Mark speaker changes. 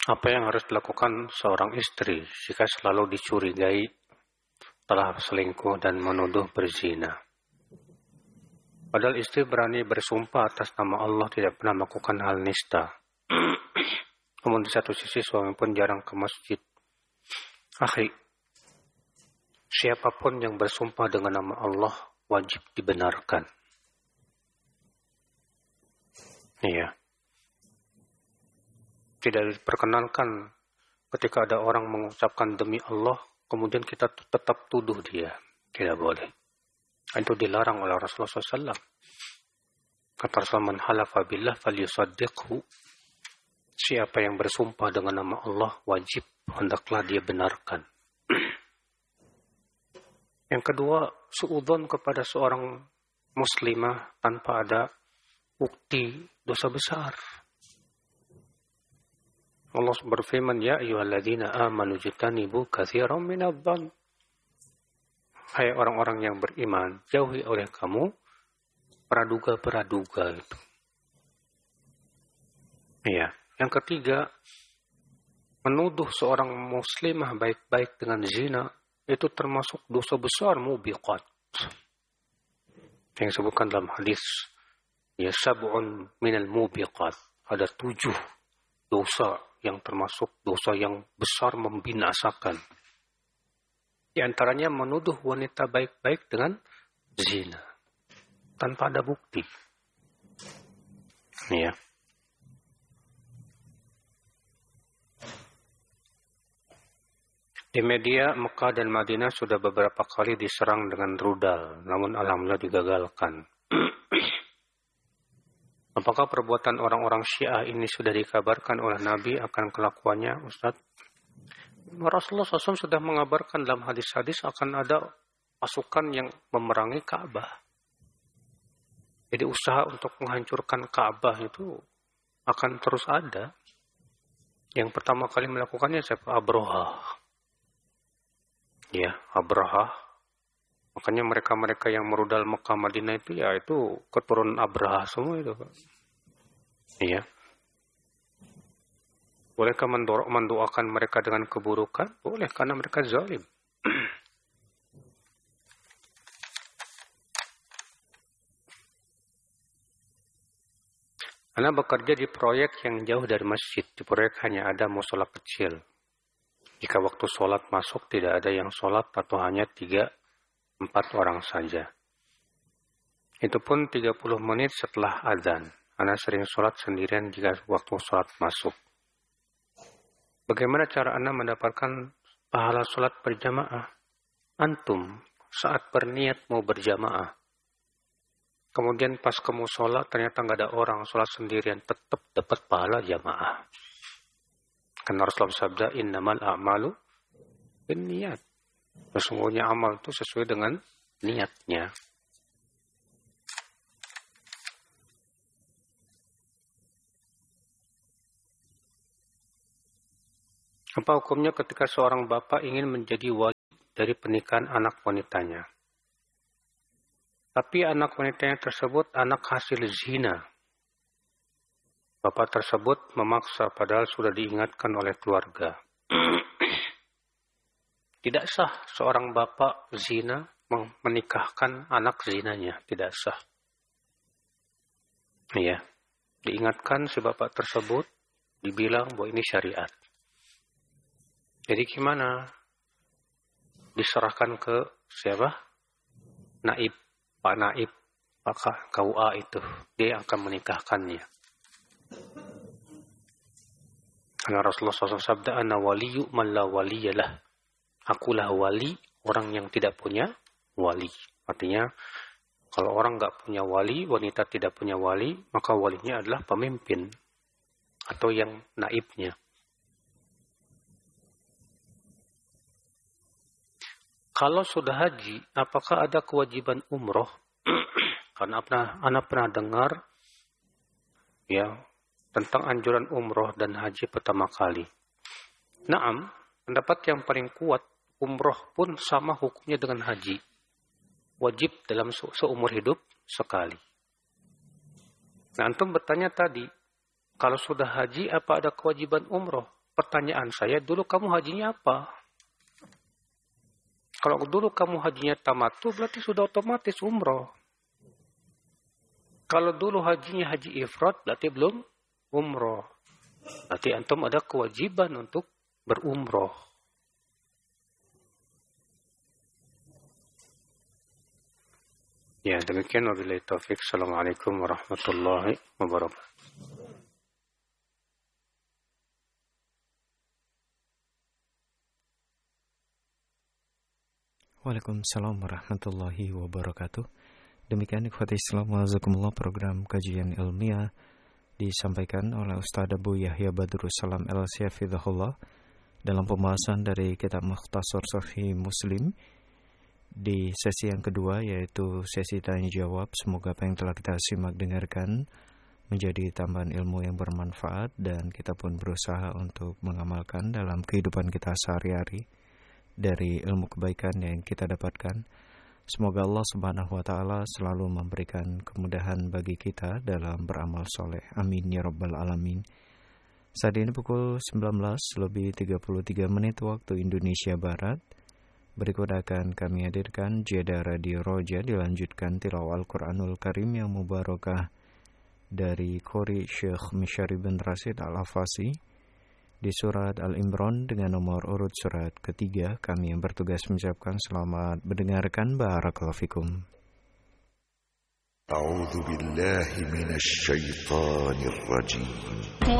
Speaker 1: Apa yang harus dilakukan seorang istri jika selalu dicurigai telah selingkuh dan menuduh berzina? Padahal istri berani bersumpah atas nama Allah tidak pernah melakukan hal nista. Namun di satu sisi suami pun jarang ke masjid. Akhi, siapapun yang bersumpah dengan nama Allah wajib dibenarkan. Iya. Tidak diperkenankan ketika ada orang mengucapkan demi Allah, kemudian kita tetap tuduh dia. Tidak boleh. Itu dilarang oleh Rasulullah SAW. Kata Rasulullah, man halafa billah falyusaddiqhu. Siapa yang bersumpah dengan nama Allah, wajib, hendaklah dia benarkan. Yang kedua, suudzon kepada seorang muslimah tanpa ada bukti dosa besar. Allah berfirman, ya ayyuhalladzina amanu jtanibu katsiran minadh-dhann. Hai orang-orang yang beriman, jauhi oleh kamu praduga-praduga itu. Iya. Yang ketiga, menuduh seorang muslimah baik-baik dengan zina itu termasuk dosa besar mubiqat. Yang disebutkan dalam hadis, ya sab'un minal mubiqat. Ada 7 dosa yang termasuk dosa yang besar membinasakan. Di antaranya menuduh wanita baik-baik dengan zina tanpa ada bukti. Ya. Di media Mekah dan Madinah sudah beberapa kali diserang dengan rudal, namun alhamdulillah digagalkan. Apakah perbuatan orang-orang Syiah ini sudah dikabarkan oleh Nabi akan kelakuannya, Ustaz? Rasulullah SAW sudah mengabarkan dalam hadis-hadis akan ada pasukan yang memerangi Ka'bah. Jadi usaha untuk menghancurkan Ka'bah itu akan terus ada. Yang pertama kali melakukannya siapa? Abraha. Ya, Abraha. Makanya mereka-mereka yang merudal Mekah Madinah itu ya itu keturunan Abraha semua itu, Pak. Iya. Bolehkah mendoakan mereka dengan keburukan? Boleh, karena mereka zalim. Ana bekerja di proyek yang jauh dari masjid. Di proyek hanya ada musola kecil. Jika waktu sholat masuk tidak ada yang sholat atau hanya 3-4 orang saja. Itu pun 30 menit setelah azan. Ana sering sholat sendirian jika waktu sholat masuk. Bagaimana cara Anda mendapatkan pahala sholat berjamaah? Antum saat berniat mau berjamaah. Kemudian pas kamu sholat ternyata nggak ada orang, sholat sendirian, tetap dapat pahala jamaah. Karena Rasulullah sabda, innamal a'malu binniyat. Sesungguhnya amal itu sesuai dengan niatnya. Apa hukumnya ketika seorang bapak ingin menjadi wali dari pernikahan anak wanitanya? Tapi anak wanitanya tersebut anak hasil zina. Bapak tersebut memaksa padahal sudah diingatkan oleh keluarga. Tidak sah seorang bapak zina menikahkan anak zinanya. Tidak sah. Iya. Diingatkan si bapak tersebut, dibilang bahwa ini syariat. Jadi gimana? Diserahkan ke siapa? Naib. Pak Naib. Pak KUA itu. Dia akan menikahkannya. Karena Rasulullah SAW sabda, ana waliyu man la waliyalah. Akulah wali orang yang tidak punya wali. Artinya, kalau orang nggak punya wali, wanita tidak punya wali, maka walinya adalah pemimpin. Atau yang naibnya. Kalau sudah haji, apakah ada kewajiban umroh? Karena Anda pernah dengar ya tentang anjuran umroh dan haji pertama kali. Naam, pendapat yang paling kuat, umroh pun sama hukumnya dengan haji. Wajib dalam seumur hidup sekali. Nah, antum bertanya tadi, kalau sudah haji apa ada kewajiban umroh? pertanyaan saya, dulu kamu hajinya apa? Kalau dulu kamu hajinya tamattu, berarti sudah otomatis umroh. Kalau dulu hajinya haji ifrad, berarti belum umroh. Berarti antum ada kewajiban untuk berumroh. Ya, demikian wabillahi taufik. Assalamualaikum warahmatullahi wabarakatuh.
Speaker 2: Waalaikumsalam warahmatullahi wabarakatuh. Demikian ikhwati Islam wajazakumullah, program kajian ilmiah disampaikan oleh Ustaz Abu Yahya Badrus Salam LC-Hafidhahullah dalam pembahasan dari kitab Mukhtasar Sahih Muslim di sesi yang kedua, yaitu sesi tanya jawab. Semoga apa yang telah kita simak dengarkan menjadi tambahan ilmu yang bermanfaat dan kita pun berusaha untuk mengamalkan dalam kehidupan kita sehari-hari dari ilmu kebaikan yang kita dapatkan. Semoga Allah Subhanahu wa Ta'ala selalu memberikan kemudahan bagi kita dalam beramal soleh. Amin ya Rabbal Alamin. Saat ini pukul 19:33 waktu Indonesia Barat. Berikut akan kami hadirkan Jeda Radio Roja, dilanjutkan tilawah Al-Quranul Karim yang mubarakah dari Qori Syekh Mishari bin Rashid Al-Afasi di surat Al-Imran dengan nomor urut surat ketiga. Kami yang bertugas mengucapkan selamat mendengarkan. Barakallahu fikum.
Speaker 3: A'udzu billahi minasy syaithanir rajim.